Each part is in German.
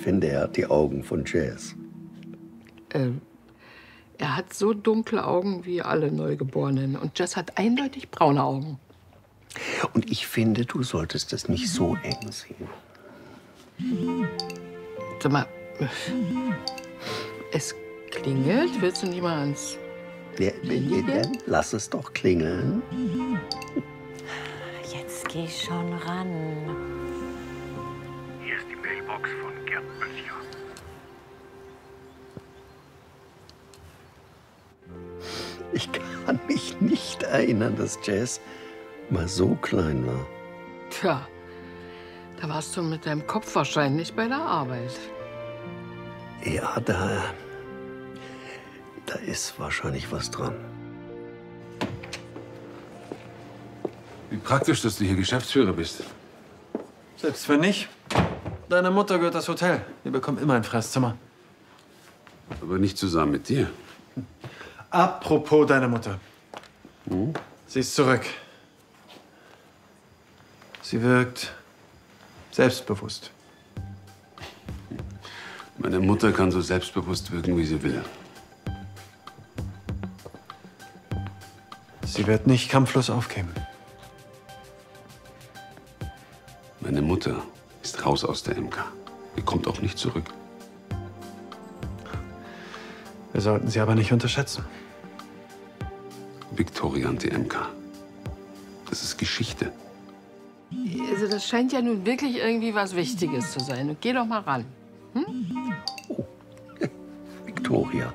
finde, er hat die Augen von Jazz. Er hat so dunkle Augen wie alle Neugeborenen. Und Jazz hat eindeutig braune Augen. Und ich finde, du solltest es nicht so eng sehen. Sag mal, es klingelt. Willst du nicht mal ans Handy gehen? Lass es doch klingeln. Jetzt geh schon ran. Hier ist die Mailbox von Gerd Böttcher. Ich kann mich nicht erinnern, dass Jazz mal so klein war. Tja, da warst du mit deinem Kopf wahrscheinlich bei der Arbeit. Ja, da ist wahrscheinlich was dran. Wie praktisch, dass du hier Geschäftsführer bist. Selbst wenn nicht, deiner Mutter gehört das Hotel. Wir bekommen immer ein Fresszimmer. Aber nicht zusammen mit dir. Apropos deine Mutter. Sie ist zurück. Sie wirkt selbstbewusst. Meine Mutter kann so selbstbewusst wirken, wie sie will. Sie wird nicht kampflos aufgeben. Meine Mutter ist raus aus der MK. Sie kommt auch nicht zurück. Wir sollten sie aber nicht unterschätzen. Victoria und die MK. Das ist Geschichte. Also das scheint ja nun wirklich irgendwie was Wichtiges zu sein. Und geh doch mal ran. Victoria.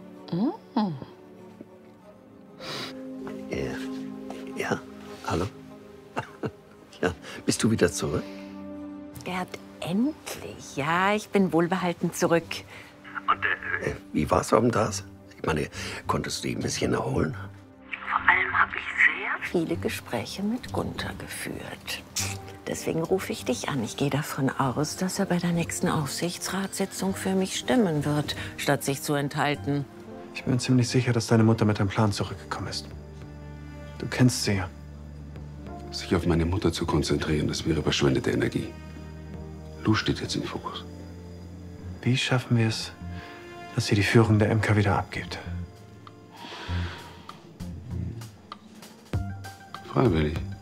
Ja, hallo. Ja, bist du wieder zurück? Gerd, endlich. Ja, ich bin wohlbehalten zurück. Und Wie war's am Tag? Ich meine, konntest du dich ein bisschen erholen? Vor allem habe ich sehr viele Gespräche mit Gunther geführt. Deswegen rufe ich dich an. Ich gehe davon aus, dass er bei der nächsten Aufsichtsratssitzung für mich stimmen wird, statt sich zu enthalten. Ich bin ziemlich sicher, dass deine Mutter mit einem Plan zurückgekommen ist. Du kennst sie ja. Sich auf meine Mutter zu konzentrieren, das wäre verschwendete Energie. Lou steht jetzt im Fokus. Wie schaffen wir es, dass sie die Führung der MK wieder abgibt? Freiwillig.